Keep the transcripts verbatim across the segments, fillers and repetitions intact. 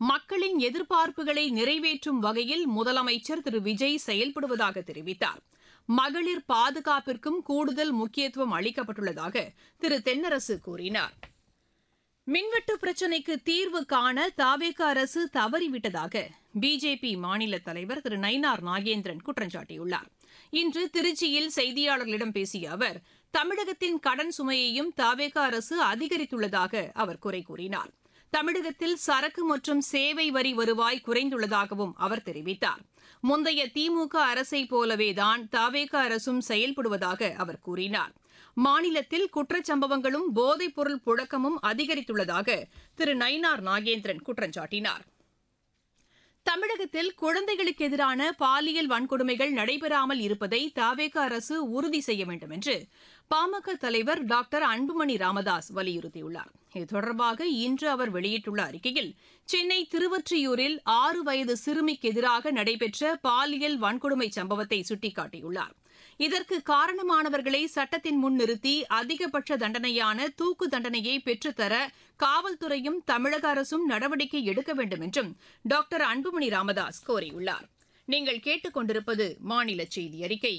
மக்களின் எதிர்பார்ப்புகளை நிறைவேற்றும் வகையில் முதலமைச்சர் திரு விஜய் செயல்படுவதாக தெரிவித்தார். மகளிர் பாதுகாப்பிற்கும் கூடுதல் முக்கியத்துவம் அளிக்கப்பட்டுள்ளதாக திரு தென்னரசு கூறினார். மின்வெட்டு பிரச்சினைக்கு தீர்வு காண தவேக அரசு தவறிவிட்டதாக பிஜேபி மாநில தலைவர் திரு நயினார் நாகேந்திரன் குற்றம் சாட்டியுள்ளார். இன்று திருச்சியில் செய்தியாளர்களிடம் பேசிய அவர், தமிழகத்தின் கடன் சுமையையும் தவேக அரசு அதிகரித்துள்ளதாக அவர் குறை கூறினார். தமிழகத்தில் சரக்கு மற்றும் சேவை வரி வருவாய் குறைந்துள்ளதாகவும் அவர் தெரிவித்தார். முந்தைய திமுக அரசை போலவேதான் தவேக அரசும் செயல்படுவதாக அவர் கூறினார். மாநிலத்தில் குற்றச்சம்பவங்களும் போதைப்பொருள் புழக்கமும் அதிகரித்துள்ளதாக திரு நயினார் நாகேந்திரன் குற்றம் சாட்டினார். தமிழகத்தில் குழந்தைகளுக்கு எதிரான பாலியல் வன்கொடுமைகள் நடைபெறாமல் இருப்பதை தவேக அரசு உறுதி செய்ய வேண்டும் என்று பாமக தலைவர் டாக்டர் அன்புமணி ராமதாஸ் வலியுறுத்தியுள்ளார். இது தொடர்பாக இன்று அவர் வெளியிட்டுள்ள அறிக்கையில், சென்னை திருவொற்றியூரில் ஆறு வயது சிறுமிக்கு எதிராக நடைபெற்ற பாலியல் வன்கொடுமை சம்பவத்தை சுட்டிக்காட்டியுள்ளார். இதற்கு காரணமானவர்களை சட்டத்தின் முன் நிறுத்தி அதிகபட்ச தண்டனையான தூக்கு தண்டனையை பெற்றுத்தர காவல்துறையும் தமிழக அரசும் நடவடிக்கை எடுக்க வேண்டும் என்றும் டாக்டர் அன்புமணி ராமதாஸ் கோரியுள்ளார். நீங்கள் கேட்டுக் கொண்டிருப்பது மாநில செய்தி அறிக்கை.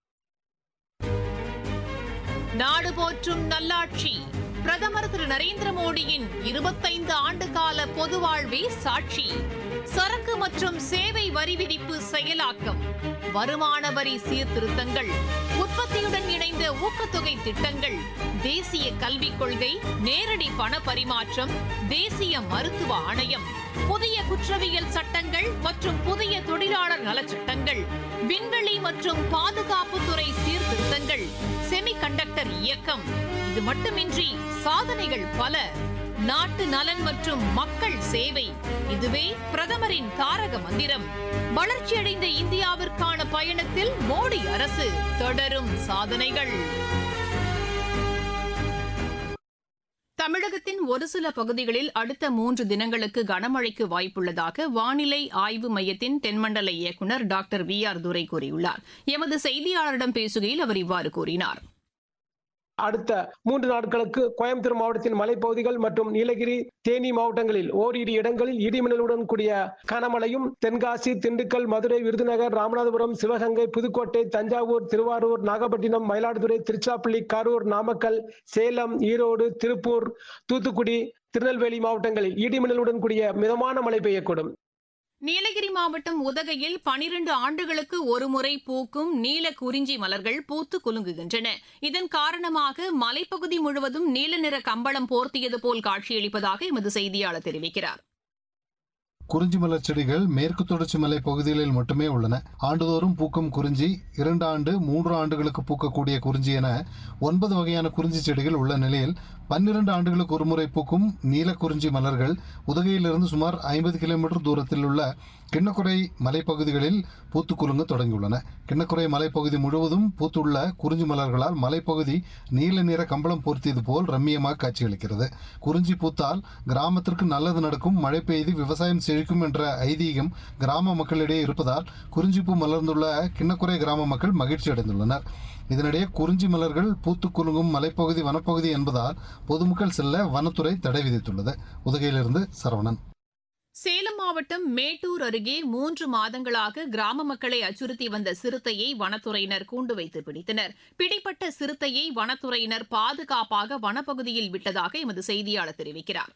நாடு போற்றும் நல்லாட்சி பிரதமர் திரு நரேந்திர மோடியின் இருபத்தைந்து ஆண்டுகால பொது வாழ்வே சாட்சி. சரக்கு மற்றும் சேவை வரி விதிப்பு செயலாக்கம், வருமான வரி சீர்திருத்தங்கள், உற்பத்தியுடன் இணைந்த ஊக்கத்தொகை திட்டங்கள், தேசிய கல்விக் கொள்கை, நேரடி பண பரிமாற்றம், தேசிய மருத்துவ ஆணையம், புதிய குற்றவியல் சட்டங்கள் மற்றும் புதிய தொழிலாளர் நலச்சட்டங்கள், விண்வெளி மற்றும் பாதுகாப்புத்துறை சீர்திருத்தங்கள், செமிகண்டக்டர் இயக்கம். இது மட்டுமின்றி சாதனைகள் பல. நாட்டு நலன் மற்றும் மக்கள் சேவை, இதுவே பிரதமரின் தாரக மந்திரம். வளர்ச்சியடைந்த இந்தியாவிற்கான பயணத்தில் மோடி அரசு, தொடரும் சாதனைகள். தமிழகத்தின் ஒரு சில பகுதிகளில் அடுத்த மூன்று தினங்களுக்கு கனமழைக்கு வாய்ப்புள்ளதாக வானிலை ஆய்வு மையத்தின் தென்மண்டல இயக்குநர் டாக்டர் வி ஆர் துரை கூறியுள்ளார். எமது செய்தியாளரிடம் பேசுகையில் அவர் இவ்வாறு கூறினார். அடுத்த மூன்று நாட்களுக்கு கோயம்புத்தூர் மாவட்டத்தின் மலைப்பகுதிகள் மற்றும் நீலகிரி, தேனி மாவட்டங்களில் ஓரிரு இடங்களில் இடிமின்னலுடன் கூடிய கனமழையும், தென்காசி, திண்டுக்கல், மதுரை, விருதுநகர், ராமநாதபுரம், சிவகங்கை, புதுக்கோட்டை, தஞ்சாவூர், திருவாரூர், நாகப்பட்டினம், மயிலாடுதுறை, திருச்சிராப்பள்ளி, கரூர், நாமக்கல், சேலம், ஈரோடு, திருப்பூர், தூத்துக்குடி, திருநெல்வேலி மாவட்டங்களில் இடிமின்னலுடன் கூடிய மிதமான மழை பெய்யக்கூடும். நீலகிரி மாவட்டம் உதகையில் பனிரண்டு ஆண்டுகளுக்கு ஒருமுறை பூக்கும் நீல குறிஞ்சி மலர்கள் பூத்து குலுங்குகின்றன. இதன் காரணமாக மலைப்பகுதி முழுவதும் நீல நிற கம்பளம் போர்த்தியது போல் காட்சியளிப்பதாக எமது செய்தியாளர் தெரிவிக்கிறார். குறிஞ்சி மலர் செடிகள் மேற்கு தொடர்ச்சி மலை பகுதிகளில் மட்டுமே உள்ளன. ஆண்டுதோறும் பூக்கும் குறிஞ்சி, இரண்டு ஆண்டு மூன்று ஆண்டுகளுக்கு பூக்கக்கூடிய குறிஞ்சி என ஒன்பது வகையான குறிஞ்சி செடிகள் உள்ள நிலையில் பன்னிரண்டு ஆண்டுகளுக்கு ஒருமுறை பூக்கும் நீல குறிஞ்சி மலர்கள் உதகையிலிருந்து சுமார் ஐம்பது கிலோமீட்டர் தூரத்தில் உள்ள கிண்ணக்குறை மலைப்பகுதிகளில் பூத்து குலுங்க தொடங்கியுள்ளன. கிண்ணக்குறை மலைப்பகுதி முழுவதும் பூத்துள்ள குறிஞ்சி மலர்களால் மலைப்பகுதி நீல நிற கம்பளம் போர்த்தியது போல் ரம்மியமாக காட்சியளிக்கிறது. குறிஞ்சி பூத்தால் கிராமத்திற்கு நல்லது நடக்கும், மழை பெய்து விவசாயம் செழிக்கும் என்ற ஐதீகம் கிராம மக்களிடையே இருப்பதால் குறிஞ்சிப்பூ மலர்ந்துள்ள கிண்ணக்குறை கிராம மக்கள் மகிழ்ச்சி அடைந்துள்ளனர். இதனிடையே குறிஞ்சி மலர்கள் பூத்து குலுங்கும் மலைப்பகுதி வனப்பகுதி என்பதால் பொதுமக்கள் செல்ல வனத்துறை தடை விதித்துள்ளது. உதகையிலிருந்து சரவணன். சேலம் மாவட்டம் மேட்டூர் அருகே மூன்று மாதங்களாக கிராம மக்களை அச்சுறுத்தி வந்த சிறுத்தையை வனத்துறையினர் கூண்டு வைத்து பிடித்தனர். பிடிப்பட்ட சிறுத்தையை வனத்துறையினர் பாதுகாப்பாக வனப்பகுதியில் விட்டதாக எமது செய்தியாளர் தெரிவிக்கிறார்.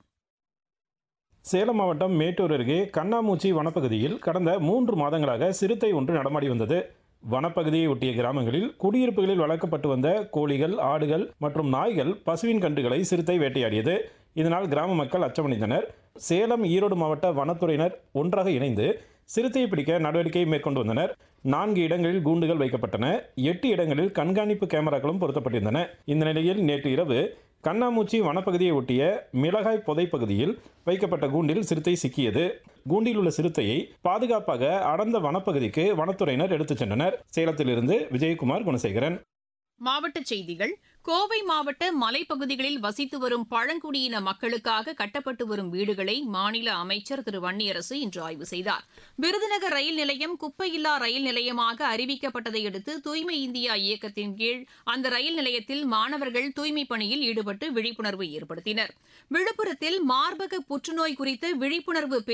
சேலம் மாவட்டம் மேட்டூர் அருகே கண்ணாமூச்சி வனப்பகுதியில் கடந்த மூன்று மாதங்களாக சிறுத்தை ஒன்று நடமாடி வந்தது. வனப்பகுதியை ஒட்டிய கிராமங்களில் குடியிருப்புகளில் வளர்க்கப்பட்டு வந்த கோழிகள், ஆடுகள் மற்றும் நாய்கள், பசுவின் கன்றுகளை சிறுத்தை வேட்டையாடியது. இதனால் கிராம மக்கள் அச்சமடைந்தனர். சேலம், ஈரோடு மாவட்ட வனத்துறையினர் ஒன்றாக இணைந்து சிறுத்தையை பிடிக்க நடவடிக்கை மேற்கொண்டு வந்தனர். நான்கு இடங்களில் கூண்டுகள் வைக்கப்பட்டன. எட்டு இடங்களில் கண்காணிப்பு கேமராக்களும் பொருத்தப்பட்டிருந்தன. இந்த நிலையில் நேற்று இரவு கண்ணாமூச்சி வனப்பகுதியை ஒட்டிய மிளகாய் புதை பகுதியில் வைக்கப்பட்ட கூண்டில் சிறுத்தை சிக்கியது. கூண்டில் உள்ள சிறுத்தையை பாதுகாப்பாக அடர்ந்த வனப்பகுதிக்கு வனத்துறையினர் எடுத்துச் சென்றனர். சேலத்திலிருந்து விஜயகுமார் குணசேகரன். மாவட்டச் செய்திகள். கோவை மாவட்ட மலைப்பகுதிகளில் வசித்து வரும் பழங்குடியின மக்களுக்காக கட்டப்பட்டு வரும் வீடுகளை மாநில அமைச்சர் திரு வன்னியரசு இன்று ஆய்வு செய்தார். விருதுநகர் ரயில் நிலையம் குப்பையில்லா ரயில் நிலையமாக அறிவிக்கப்பட்டதை அடுத்து தூய்மை இந்தியா இயக்கத்தின் கீழ் அந்த ரயில் நிலையத்தில் மாணவர்கள் தூய்மைப் பணியில் ஈடுபட்டு விழிப்புணர்வு ஏற்படுத்தினர். விழுப்புரத்தில் மார்பக புற்றுநோய் குறித்த விழிப்புணர்வு